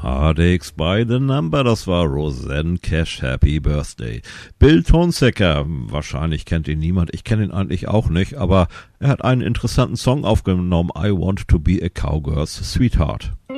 Heartaches by the Number, das war Rosanne Cash, Happy Birthday. Bill Tonsecker, wahrscheinlich kennt ihn niemand, ich kenne ihn eigentlich auch nicht, aber er hat einen interessanten Song aufgenommen, I Want to be a Cowgirl's Sweetheart.